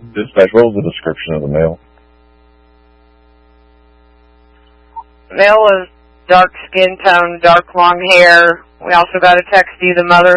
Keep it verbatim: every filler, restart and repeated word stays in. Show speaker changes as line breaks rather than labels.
Dispatch, what was the description of the male?
Male was dark skin tone, dark long hair. We also got a text, the mother